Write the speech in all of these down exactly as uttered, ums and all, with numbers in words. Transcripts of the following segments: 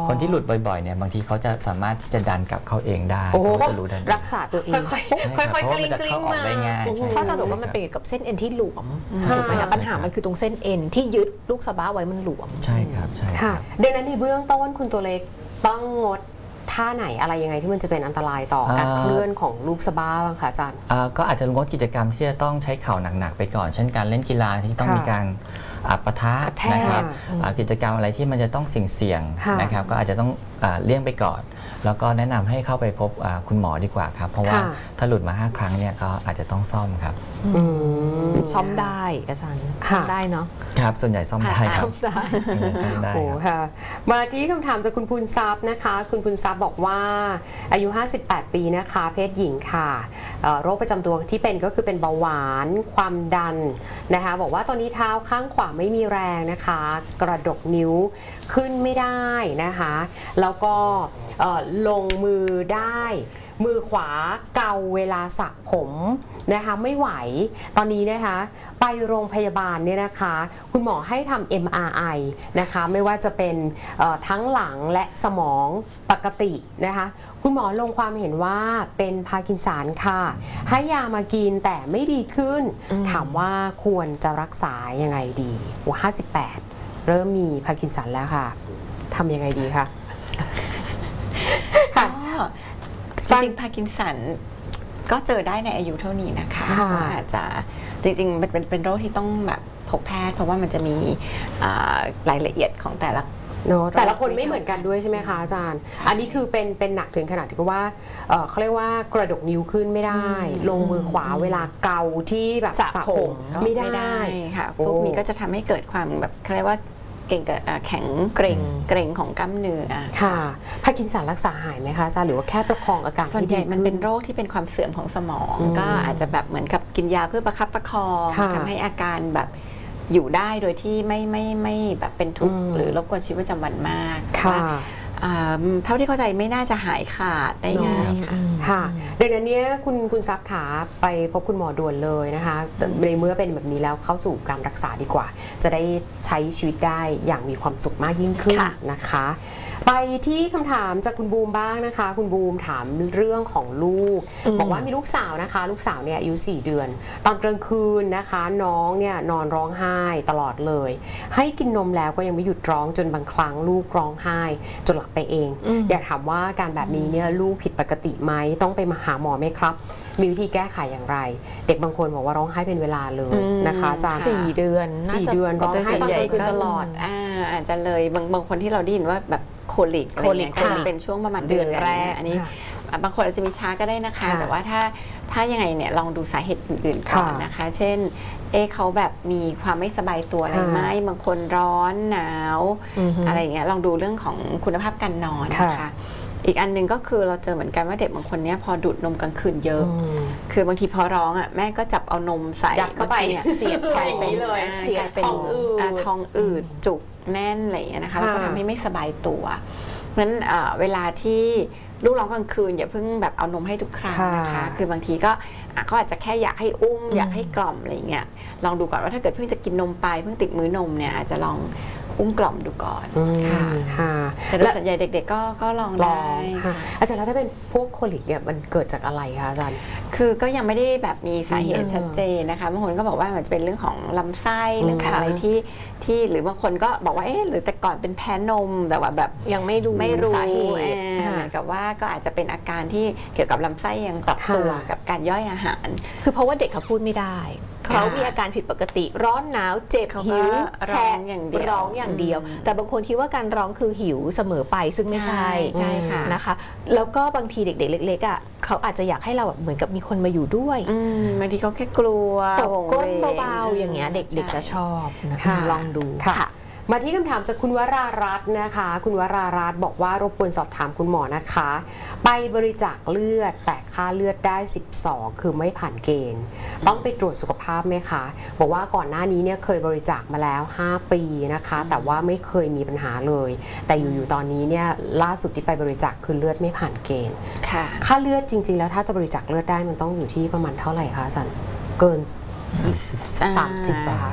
คนที่หลุดบ่อยๆเนี่ยบางทีเขาจะสามารถที่จะดันกลับเข้าเองได้โอ้โหเขาจะรู้ทันทีรักษาตัวเองค่อยๆค่อยๆกลิ้งเพราะว่ามันจะกลิ้เข้าง ออกมาได้ง่ายใช่ถ้าสรุปว่ามันเป็นเกี่ยวกับเส้นเอ็นที่หลวมใช่ถูกไหมคะปัญหามันคือตรงเส้นเอ็นที่ยึดลูกสะบ้าไว้มันหลวมใช่ครับใช่คค่ะรับดังนั้นในเบื้องต้นคุณตัวเล็กต้องงดท่าไหนอะไรยังไงที่มันจะเป็นอันตรายต่อการเคลื่อนของลูกสะบ้าบ้างคะอาจารย์อ่าก็อาจจะงดกิจกรรมที่จะต้องใช้เข่าหนักๆไปก่อน เช่นการเล่นกีฬาที่ต้องค่ะมีการอ่าปะทะกระแทกนะครับอืมอ่ากิจกรรมอะไรที่มันจะต้องเสี่ยงค่ะๆนะครับก็อาจจะต้องอ่าเลี่ยงไปก่อน แล้วก็แนะนำให้เข้าไปพบอ่าคุณหมอดีกว่าครับเพราะว่าค่ะถ้าหลุดมาห้าครั้งเนี่ยก็อาจจะต้องซ่อมครับอืมซ่อมได้อาจารย์ค่ะซ่อมได้เนาะครับส่วนใหญ่ซ่อมได้ครับซ่อมได้ส่วนใหญ่ซ่อมได้โอ้ครับค่ะมาที่คำถามจากคุณพูนทรัพย์นะคะ คุณพูนทรัพย์บอกว่าอายุ ห้าสิบแปด ปีนะคะเพศหญิงค่ะเอ่อโรคประจำตัวที่เป็นก็คือเป็นเบาหวานความดันนะคะบอกว่าตอนนี้เท้าข้างขวาไม่มีแรงนะคะ กระดกนิ้วขึ้นไม่ได้นะคะแล้วก็เอ่อลงมือได้ มือขวาเกาเวลาสระผมนะคะไม่ไหวตอนนี้นะคะไปโรงพยาบาลเนี่ยนะคะคุณหมอให้ทำ เอ็ม อาร์ ไอ นะคะไม่ว่าจะเป็นเอ่อทั้งหลังและสมองปกตินะคะคุณหมอลงความเห็นว่าเป็นพาร์กินสันค่ะให้ยามากินแต่ไม่ดีขึ้นถามว่าควรจะรักษายังไงดีหัวห้าสิบแปดเริ่มมีพาร์กินสันแล้วค่ะทำยังไงดีคะก็จริงๆพาร์กินสันก็เจอได้ในอายุเท่านี้นะคะค่ะอาจจะจริงๆมันเป็นเป็นโรคที่ต้องแบบพบแพทย์เพราะว่ามันจะมีอ่ารายละเอียดของแต่ละเนาะแต่ละคนไม่เหมือนกันด้วยใช่ไหมคะอาจารย์ อันนี้คือเป็นเป็นหนักถึงขนาดที่ว่าเอ่อเขาเรียกว่ากระดกนิ้วขึ้นไม่ได้ ลงมือขวาเวลาเกาที่แบบสระผมก็ไม่ไม่ได้ได้ค่ะโอ้พวกนี้ก็จะทำให้เกิดความแบบเขาเรียกว่าเก่งกับอ่าแข็งเกร็งเกร็งของกล้ามเนื้อค่ะพาร์กินสันรักษาหายไหมคะอาจารย์หรือว่าแค่ประคองอาการส่วนให้ใหดีญ่มันขึ้เป็นโรคที่เป็นความเสื่อมของสมองอืมก็อาจจะแบบเหมือนกับกินยาเพื่อประคับประคองค่ะทำให้อาการแบบอยู่ได้โดยที่ไม่ไม่ไม่แบบเป็นทุกข์อืมหรือรบกวนชีวิตประจำวันมากค่ะว่าอ่าเท่าที่เข้าใจไม่น่าจะหายขาดได้ง่ายค่ะค่ะดังนั้นเนี่ยคุณคุณซับขาไปพบคุณหมอด่วนเลยนะคะในเมื่อเป็นแบบนี้แล้วเข้าสู่การรักษาดีกว่า จะได้ใช้ชีวิตได้อย่างมีความสุขมากยิ่งขึ้นค่ะนะคะ ไปที่คำถามจากคุณบูมบ้างนะคะ คุณบูมถามเรื่องของลูก บอกว่ามีลูกสาวนะคะ ลูกสาวเนี่ยอายุสี่เดือน ตอนกลางคืนนะคะ น้องเนี่ยนอนร้องไห้ตลอดเลย ให้กินนมแล้วก็ยังไม่หยุดร้องจนบางครั้งลูกร้องไห้จนหลับไปเอง อยากถามว่าการแบบนี้เนี่ยลูกผิดปกติไหมต้องไปมาหาหมอไหมครับ มีวิธีแก้ไขอย่างไร เด็กบางคนบอกว่าร้องไห้เป็นเวลาเลยนะคะอาจารย์สี่เดือนสี่าจะเดือนร้องไห้ปกติตอนกลางคืนก็ตลอดอ่าอาจจะเลยบางบางคนที่เราได้ยินว่าแบบโคลิกโคลิกอะไรเงี้ยค่ะจะเป็นช่วงประมาณเดืเดืออน นแรแรกกอันนี้ค่ะบางคนอาจจะมีช้าก็ได้นะคะค่ะแต่ว่าถ้าถ้ายังไงเนี่ยลองดูสาเหตุอื่นๆก่อนค่ะนะคะ เช่นเอ๊ะเขาแบบมีความไม่สบายตัวอะไรค่ะไหมบางคนร้อนหนาวอือฮึอะไรอย่างเงี้ยลองดูเรื่องของคุณภาพการนอนนะค่ะคะอีกอันหนึ่งก็คือเราเจอเหมือนกันว่าเด็กบางคนเนี้ยพอดูดนมกลางคืนเยอะอืมคือบางทีพอร้องอ่ะแม่ก็จับเอานมใส่ยัดเข้าไปบงทีนี่เสียบท้องกลาเป็นเลยอ่าเสียบกลายเป็นท้องอืดาท้องอืดจุกแน่นอะไรอย่างเงี้ยนะคะแล้วก็ค่ะทำให้ไม่สบายตัวเพราะฉะนั้นเอ่อเวลาที่ลูกร้องกลางคืนอย่าเพิ่งแบบเอานมให้ทุกครั้งนะคะค่ะคือบางทีก็อ่ะเขาอาจจะแค่อยากให้อุ้มอยากให้กล่อมอะไรอย่างเงี้ยลองดูก่อนว่าถ้าเกิดเพิ่งจะกินนมไปเพิ่งติดมื้อนมเนี่ยอาจจะลองอุ้มกล่อมดูก่อนอืมค่ะค่ะแต่โดยส่วนใหญ่เด็กๆก็ก็ลองลอได้งค่ะอาจารย์แล้วถ้าเป็นพวกโคลิกเนี่ยมันเกิดจากอะไรคะอาจารย์คือก็ยังไม่ได้แบบมีสาเหอืตุมชัดเจนนะคะบางคนก็บอกว่ามันจะเป็นเรื่องของลำไส้เรื่องของค่ะอะไรที่ที่หรือบางคนก็บอกว่าเอ๊ะหรือแต่ก่อนเป็นแพ้นมแต่ว่าแบบยังไม่รู้ไม่รู้สาเหตุเออค่ะเหมือนกับว่าก็อาจจะเป็นอาการที่เกี่ยวกับลำไส้ยังปรับตัวค่ะกับการย่อยอาหารคือเพราะว่าเด็กเขาพูดไม่ได้ เขามีอาการผิดปกติร้อนหนาวเจ็บเขาก็หิวร้องอย่างเดียวร้องอย่างเดียวอืมแต่บางคนคิดว่าการร้องคือหิวเสมอไปซึ่งไม่ใช่ใช่ค่ะนะคะ แล้วก็บางทีเด็กๆเล็กๆอ่ะเขาอาจจะอยากให้เราแบบเหมือนกับมีคนมาอยู่ด้วยอืมบางทีเขาแค่กลัวตบก้นโงวงเบาๆอย่างเงี้ยเด็กๆจะชอบนะคะค่ะลองดูค่ะ มาที่คำถามจากคุณวรารัตน์นะคะ คุณวรารัตน์บอกว่ารบกวนสอบถามคุณหมอนะคะ ไปบริจาคเลือดแต่ค่าเลือดได้สิบสองคือไม่ผ่านเกณฑ์ ต้องไปตรวจสุขภาพไหมคะ บอกว่าก่อนหน้านี้เนี่ยเคยบริจาคมาแล้วห้าปีนะคะ แต่ว่าไม่เคยมีปัญหาเลย แต่อยู่ๆตอนนี้เนี่ยล่าสุดที่ไปบริจาคคือเลือดไม่ผ่านเกณฑ์ค่ะค่าเลือดจริงๆแล้วถ้าจะบริจาคเลือดได้มันต้องอยู่ที่ประมาณเท่าไหร่คะอาจารย์เกินสามสิบป่ะคะ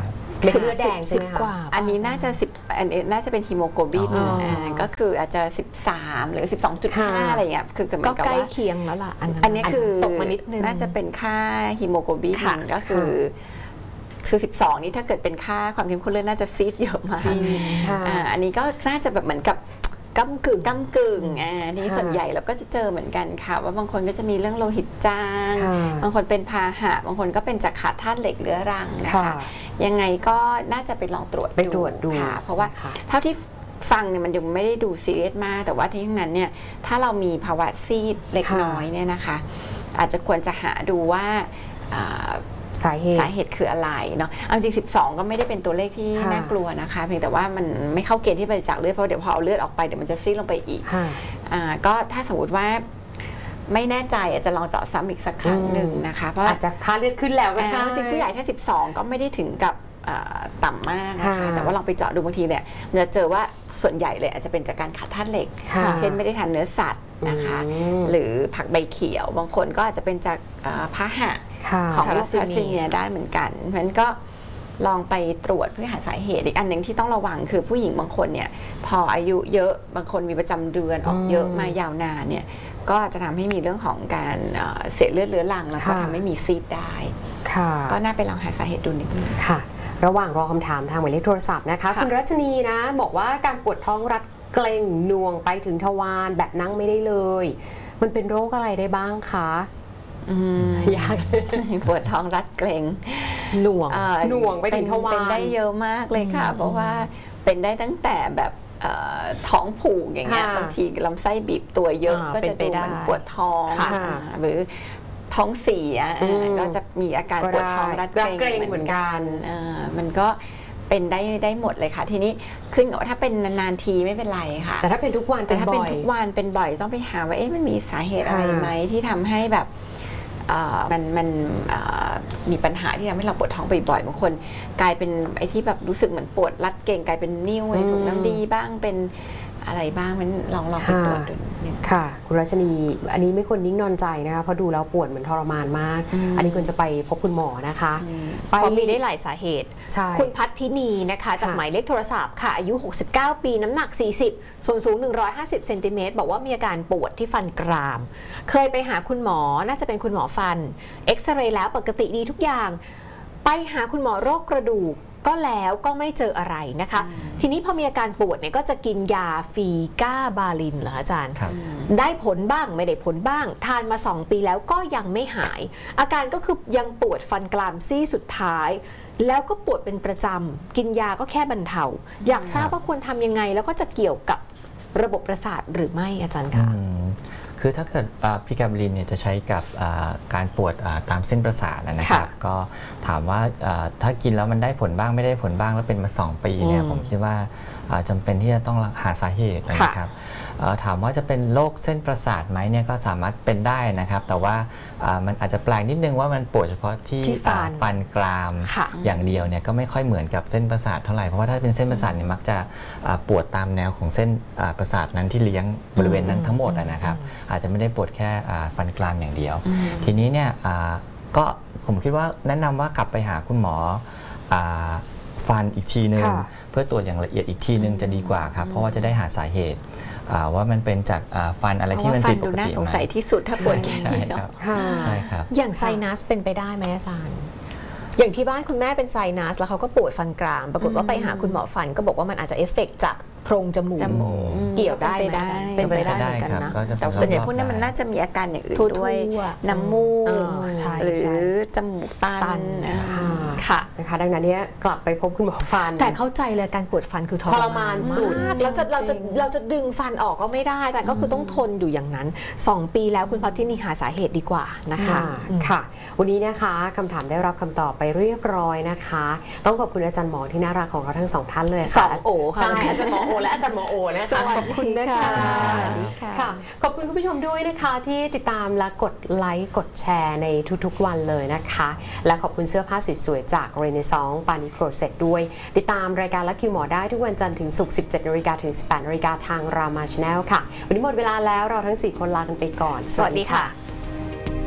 เม็ดเลือดแดงใช่ไหมสิบคะกว่าอันนี้น่าจะสิบอันนี้น่าจะเป็นฮีโมโกลบินอ๋ออ่าก็คืออาจจะสิบสามหรือสิบสองจุดห้าค่ะอะไรอย่างเงี้ยคือเหมือนก็กับใกล้ว่าเคียงแล้วล่ะอันนั้นอันนี้คือตกมานิดนึงน่าจะเป็นค่าฮีโมโกลบินค่ะก็คือคือสิบสองนี่ถ้าเกิดเป็นค่าความเข้มข้นเลือดน่าจะซีดเยอะมากค่ะอ่าอันนี้ก็น่าจะแบบเหมือนกับก้ำกึ่งก้ำกึ่งอ่าทีนี้ค่ะส่วนใหญ่เราก็จะเจอเหมือนกันค่ะว่าบางคนก็จะมีเรื่องโลหิตจางค่ะบางคนเป็นพาหะบางคนก็เป็นจากขาดธาตุเหล็กเรื้อรังนะค่ะคะยังไงก็น่าจะไปลองตรวจไปตรวจดูค่ะ เพราะว่าค่ะเท่าที่ฟังเนี่ยมันยังไม่ได้ดูซีเรียสมากแต่ว่าที่นั้นเนี่ยถ้าเรามีภาวะซีดเล็กค่ะน้อยเนี่ยนะคะ อาจจะควรจะหาดูว่าอ่าสาเหตุสาเหตุคืออะไรเนาะเอาจริงสิบสองก็ไม่ได้เป็นตัวเลขที่ค่ะน่ากลัวนะคะเพียงแต่ว่ามันไม่เข้าเกณฑ์ที่บริจาคเลือดเพราะเดี๋ยวพอเอาเลือดออกไปเดี๋ยวมันจะซีดลงไปอีกค่ะอ่าก็ถ้าสมมติว่าไม่แน่ใจอาจจะลองเจาะซ้ำอีกสักครั้งหนึ่งนะคะเพราะอาจจะค่าเลือดขึ้นแล้วก็อ่าได้จริงผู้ใหญ่ถ้าสิบสองก็ไม่ได้ถึงกับอ่าต่ำมากนะคะค่ะแต่ว่าลองไปเจาะดูบางทีเนี่ยมันจะเจอว่าส่วนใหญ่เลยอาจจะเป็นจากการขาดธาตุเหล็กค่ะเช่นไม่ได้ทานเนื้อสัตว์นะคะอืมหรือผักใบเขียวบางคนก็อาจจะเป็นจากอ่าพาหะค่ะของทาโรลัคสซีทาเมียลัสซีเมียได้เหมือนกันเพราะฉะนั้นก็ลองไปตรวจเพื่อหาสาเหตุอีกอันหนึ่งที่ต้องระวังคือผู้หญิงบางคนเนี่ยพออายุเยอะบางคนมีประจำเดือนออกเยอะมายาวนานเนี่ยก็จะทำให้มีเรื่องของการเอ่อเสียเลือดเรื้อรังแล้วก็ค่ะทำให้มีซีดได้ค่ะก็น่าไปลองหาสาเหตุดูนิดนึงค่ะ ระหว่างรอคำถามทางหมายเลขโทรศัพท์นะคะค่ะคุณรัชนีนะ บอกว่าการปวดท้องรัดเกร็งหน่วงไปถึงทวารแบบนั่งไม่ได้เลย มันเป็นโรคอะไรได้บ้างคะอืมยากปวดท้องรัดเกร็งหน่วงเอ่อหน่วงไปถึงทวารเป็นได้เยอะมากเลยค่ะ เพราะว่าเป็นได้ตั้งแต่แบบเอ่อท้องผูกอย่างเงี้ยค่ะบางทีลำไส้บีบตัวเยอะอ่าก็เป็จะนไปดูได้เหมือนปวดท้องค่ะอ่าหรือท้องเสียอืมอ่าก็จะมีอาการก็ปวดท้องรัดได้รัดเกเกร็ร็งงเหมือนกันอ่ามันก็เป็นได้ได้หมดเลยค่ะ ทีนี้ขึ้นกับว่าถ้าเป็นนานๆทีไม่เป็นไรค่ะแต่ถ้าเป็นทุกวันแต่เป็นถ้าบ่เป็นอยทุกวันเป็นบ่อยต้องไปหาว่าเอ๊ะมันมีสาเหตุอะไรค่ะไหมที่ทำให้แบบเอ่อมันมันเอ่อมีปัญหาที่ทำให้เราปวดท้องบ่อยๆบางคนกลายเป็นไอ้ที่แบบรู้สึกเหมือนปวดรัดเกร็งกลายเป็นนิ่วในถุงน้ำดีบ้างเป็นอะไรบ้างมันลองลองไปตรวจดูนิดนึงค่ะ คุณรัชนี อันนี้ไม่ควรนิ่งนอนใจนะคะเพราะดูแล้วปวดเหมือนทรมานมากอืมอันนี้ควรจะไปพบคุณหมอนะคะ ไปเพราะมีได้หลายสาเหตุใช่คุณพัฒทินีนะคะจากค่ะหมายเลขโทรศัพท์ค่ะอายุ หกสิบเก้า ปีน้ำหนัก สี่สิบ ส่วนสูง หนึ่งร้อยห้าสิบ เซนติเมตรบอกว่ามีอาการปวดที่ฟันกราม เคยไปหาคุณหมอน่าจะเป็นคุณหมอฟัน เอ็กซเรย์แล้วปกติดีทุกอย่าง ไปหาคุณหมอโรคกระดูกก็แล้วก็ไม่เจออะไรนะคะ ทีนี้พอมีอาการปวดเนี่ยก็จะกินยาฟีก้าบาลินเหรออาจารย์ครับได้ผลบ้างไม่ได้ผลบ้าง ทานมาสองปีแล้วก็ยังไม่หาย อาการก็คือยังปวดฟันกรามซี่สุดท้าย แล้วก็ปวดเป็นประจำกินยาก็แค่บรรเทาอยากทราบว่าควรทำยังไง แล้วก็จะเกี่ยวกับระบบประสาทหรือไม่อาจารย์คะอืมคือถ้าเกิดพิกาบลินเนี่ยจะใช้กับอ่าการปวดอ่าตามเส้นประสาทนะครับค่ะก็ถามว่าอ่าถ้ากินแล้วมันได้ผลบ้างไม่ได้ผลบ้างแล้วเป็นมาสองปีเนี่ยอืมผมคิดว่าอ่าจำเป็นที่จะต้องหาสาเหตุนะครับเอ่อถามว่าจะเป็นโรคเส้นประสาทไหมเนี่ยก็สามารถเป็นได้นะครับ แต่ว่าอ่ามันอาจจะแปลกนิดนึงว่ามันปวดเฉพาะที่ที่ฟันอ่าฟันกรามค่ะอย่างเดียวเนี่ยก็ไม่ค่อยเหมือนกับเส้นประสาทเท่าไหร่เพราะว่าถ้าเป็นเส้นประสาทเนี่ยมักจะอ่าปวดตามแนวของเส้นอ่าประสาทนั้นที่เลี้ยงบริเวณนั้นทั้งหมดอะนะครับ อาจจะไม่ได้ปวดแค่อ่าฟันกรามอย่างเดียว ทีนี้เนี่ยอ่าก็ผมคิดว่าแนะนำว่ากลับไปหาคุณหมออ่าฟันอีกทีนึงค่ะเพื่อตรวจอย่างละเอียดอีกทีนึงจะดีกว่าครับเพราะว่าจะได้หาสาเหตุอ่าว่ามันเป็นจากอ่าฟันอะไรเพราะที่ว่ามันฟัผินดปดูกน่าติสงไหมสัยที่สุดถ้าปวดแค่ใช่นี้ครัเนาะบค่ะใช่ครับอย่างไซนัสเป็นไปได้ไหมอาจารย์ อย่างที่บ้านคุณแม่เป็นไซนัสแล้วเขาก็ปวดฟันกราม ปรากฏว่าไปหาคุณหมอฟันก็บอกว่ามันอาจจะเอฟเฟกต์จากโพรงจมูกจมูกเกี่ยวได้ไหมเป็นไปได้เป็นไปได้เหมือนกันนะก็จะแต่เป็นส่วนใหญ่รอบๆพวกนั้นมันได้น่าจะมีอาการอย่างอื่นทั่วๆด้วยน้ำมูกเออใช่หรือใช่จมูกตัตันนอ่าค่ะนะคะดังนั้นเนี่ยกลับไปพบคุณหมอฟันแต่เข้าใจเลยการปวดฟันคือททรมานสุดมากเราจะเราจะเราจะดึงฟันออกก็ไม่ได้แต่ก็คือต้องทนอยู่อย่างนั้นสองปีแล้วคุณพัฒนิหาสาเหตุดีกว่านะคะค่ะค่ะ วันนี้นะคะคำถามได้รับคำตอบไปเรียบร้อยนะคะ ต้องขอบคุณอาจารย์หมอที่น่ารักของเราทั้งสองท่านเลยสค่ะองโอค่ะใช่อาจารย์หมอโอและอาจารย์หมอโอนะคะขอบคุณนะคะค่ะค่ะขอบคุณคุณผู้ชมด้วยนะคะที่ติดตามและกดไลค์กดแชร์ในทุกๆวันเลยนะคะ และขอบคุณเสื้อผ้าสวยๆจาก Renaissance ปานิโครเซตด้วย ติดตามรายการลัคคิวหมอได้ทุกวันจันทร์ถึงศุกร์ สิบเจ็ดนาฬิกาถึง สิบแปดนาฬิกาทางรามาชาแนลค่ะ วันนี้หมดเวลาแล้วเราทั้งสี่คนลากันไปก่อนสวัสดีค่ะ